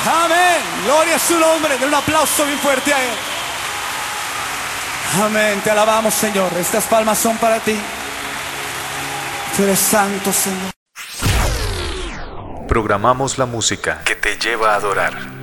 Amén. Gloria a su nombre. Den un aplauso bien fuerte a Él. Amén. Te alabamos, Señor. Estas palmas son para ti. Tú eres santo, Señor. Programamos la música que te lleva a adorar.